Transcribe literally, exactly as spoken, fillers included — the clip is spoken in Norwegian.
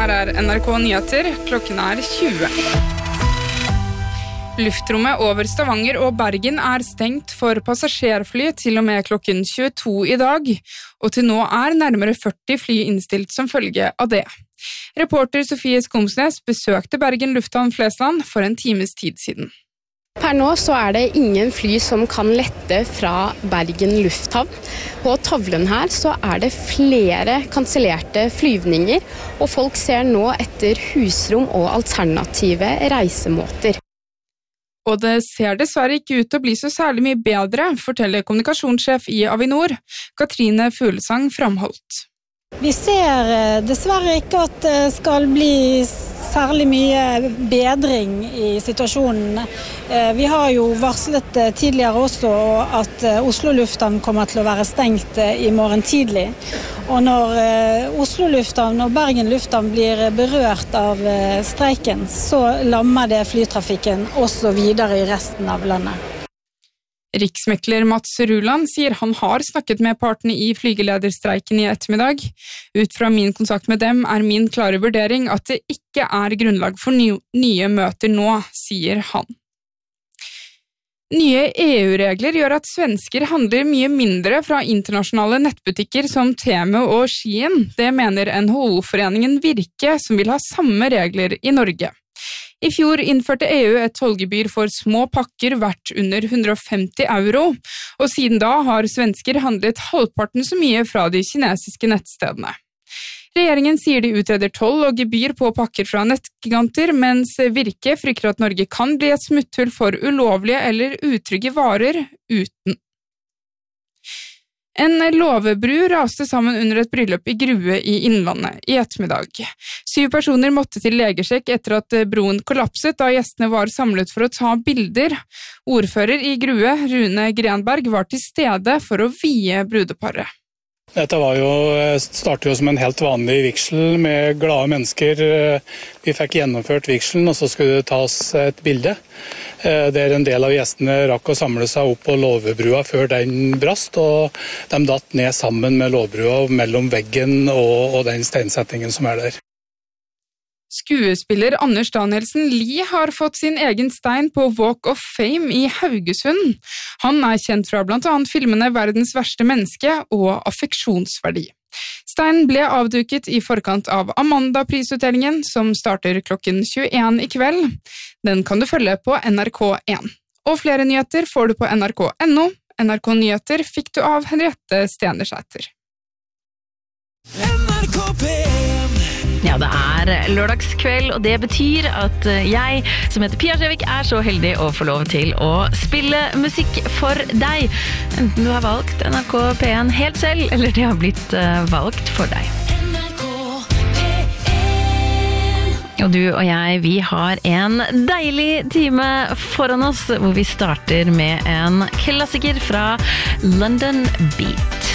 Her er N R K Nyheter, klokken er tjue. Luftrommet over Stavanger og Bergen er stengt for passasjerfly til og med klokken tjueto i dag, og til nå er nærmere førti fly innstilt som følge av det. Reporter Sofie Skomsnes besøkte Bergen Lufthavn Flesland for en times tid siden. Per nå så er det ingen fly som kan lette fra Bergen Lufthavn. På tavlen her så er det flere kansellerte flyvninger, og folk ser nå etter husrom og alternative reisemåter. Og det ser dessverre ikke ut til å bli så særlig mye bedre, forteller kommunikasjonssjef i Avinor, Katrine Fuglesang framholdt. Vi ser dessverre ikke at det skal bli særlig mye bedring i situasjonen. Vi har jo varslet tidligere også at Oslo Lufthavn kommer til å være stengt i morgen tidlig. Og når Oslo Lufthavn og Bergen Lufthavn blir berørt av streiken, så lammer det flytrafikken også videre i resten av landet. Riksmekler Mats Ruland sier han har snakket med partene i flygelederstreiken i ettermiddag. Ut fra min kontakt med dem er min klare vurdering at det ikke er grunnlag for ny- nye møter nå, sier han. Nye E U-regler gjør at svensker handler mye mindre fra internasjonale nettbutikker som Temu og Shein. Det mener N H O-foreningen Virke, som vil ha samme regler i Norge. I fjor innførte E U et tollgebyr for små pakker verdt under hundre og femti euro, og siden da har svensker handlet halvparten så mye fra de kinesiske nettstedene. Regjeringen sier de utreder toll og gebyr på pakker fra nettgiganter, mens Virke frykter at Norge kan bli et smutthull for ulovlige eller utrygge varer uten. En låvebru raste sammen under et bryllup i Grue i Innlandet i ettermiddag. Syv personer måtte til legesjekk etter at broen kollapset da gjestene var samlet for å ta bilder. Ordfører i Grue, Rune Grenberg, var til stede for å vie brudeparet. Dette var jo, startet jo som en helt vanlig vigsel med glade mennesker. Vi fikk gjennomført vigselen, og så skulle det tas et bilde. Der en del av gjestene rakk å samle seg opp på låvebrua før den brast, og de datt ned sammen med låvebrua mellom veggen og, og den steinsettingen som er der. Skuespiller Anders Danielsen Lie har fått sin egen stein på Walk of Fame i Haugesund. Han er kjent fra blant annet filmene Verdens verste menneske og Affeksjonsverdi. Steinen ble avduket i forkant av Amanda-prisutdelingen, som starter klokken tjueen i kveld. Den kan du følge på N R K én. Og flere nyheter får du på N R K punktum N O. N R K Nyheter fikk du av Henriette Stenersæter. N R K P én. Ja, det er lørdagskveld, og det betyr at jeg, som heter Pia Skjevik, er så heldig å få lov til å spille musikk for deg. Enten du har valgt N R K P én helt selv, eller det har blitt valgt for deg. N R K P én. Og du og jeg, vi har en deilig time foran oss, hvor vi starter med en klassiker fra London Beat.